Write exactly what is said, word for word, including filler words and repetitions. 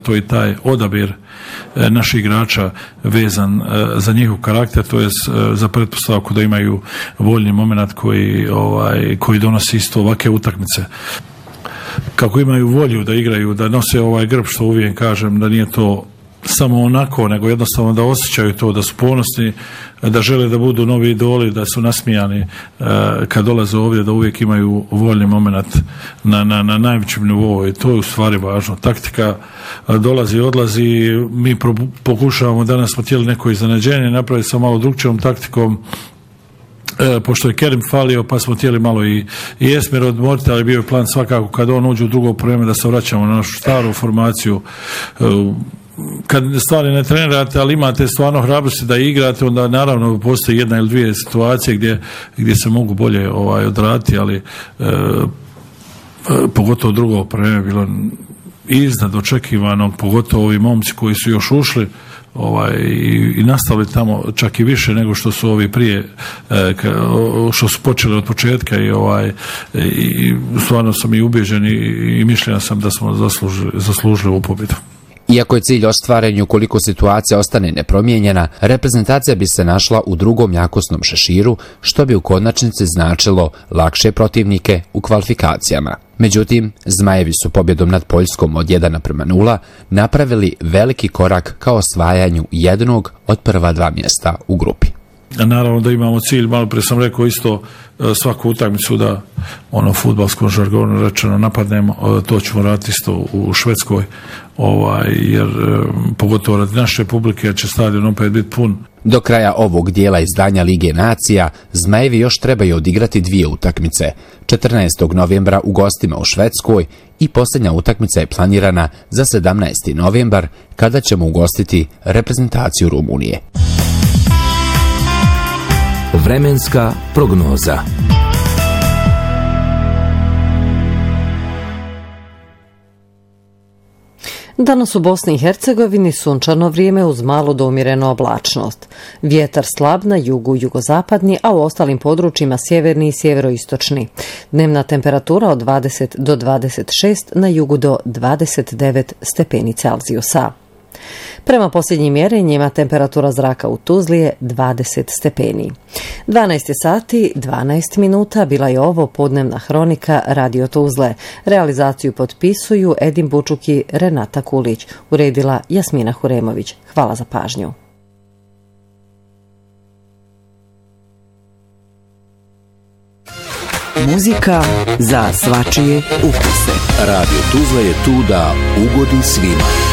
To je taj odabir naših igrača vezan za njihov karakter, to je za pretpostavku da imaju voljni moment koji, ovaj, koji donosi isto ovakve utakmice. Kako imaju volju da igraju, da nose ovaj grb, što uvijek kažem, da nije to samo onako, nego jednostavno da osjećaju to, da su ponosni, da žele da budu novi idoli, da su nasmijani kad dolaze ovdje, da uvijek imaju voljni moment na, na, na najvećem nivou, i to je u stvari važno. Taktika dolazi i odlazi, mi pro, pokušavamo, danas smo htjeli neko iznenađenje napraviti sa malo drugčijom taktikom, E, pošto je Kerim falio, pa smo htjeli malo i, i Esmir odmoriti, ali bio je plan svakako kad on uđe u drugo vrijeme da se vraćamo na našu staru formaciju. E, kad stvari ne trenirate, ali imate stvarno hrabrosti da igrate, onda naravno postoji jedna ili dvije situacije gdje, gdje se mogu bolje ovaj, odraditi, ali e, e, pogotovo drugo vrijeme bilo iznad očekivanog, pogotovo ovi momci koji su još ušli ovaj, i, i nastavili tamo čak i više nego što su ovi prije, e, ka, o, što su počeli od početka, i, ovaj, i stvarno sam i ubeđen i, i mišljen sam da smo zaslužili, zaslužili ovu pobjedu. Iako je cilj ostvaren ukoliko situacija ostane nepromijenjena, reprezentacija bi se našla u drugom jakosnom šeširu, što bi u konačnici značilo lakše protivnike u kvalifikacijama. Međutim, Zmajevi su pobjedom nad Poljskom od jedan naprema nula napravili veliki korak ka osvajanju jednog od prva dva mjesta u grupi. Naravno da imamo cilj, malo prije sam rekao isto, svaku utakmicu da ono fudbalskom žargonu rečeno napadnemo, to ćemo raditi isto u Švedskoj, ovaj, jer pogotovo radi naše publike će stadion opet biti pun. Do kraja ovog dijela izdanja Lige nacija, Zmajevi još trebaju odigrati dvije utakmice. četrnaestog novembra u gostima u Švedskoj i posljednja utakmica je planirana za sedamnaesti novembar, kada ćemo ugostiti reprezentaciju Rumunije. Vremenska prognoza. Danas u Bosni i Hercegovini sunčano vrijeme uz malo do umjerenu oblačnost. Vjetar slab na jugu, jugozapadni, a u ostalim područjima sjeverni i sjeveroistočni. Dnevna temperatura od dvadeset do dvadeset šest, na jugu do dvadeset devet stepeni Celzijusa. Prema posljednjim mjerenjima temperatura zraka u Tuzli je dvadeset stepeni. dvanaest sati, dvanaest minuta bila je ovo podnevna hronika Radio Tuzle. Realizaciju potpisuju Edin Bučuk i Renata Kulić. Uredila Jasmina Huremović. Hvala za pažnju. Muzika za svačije ukuse. Radio Tuzla je tu da ugodi svima.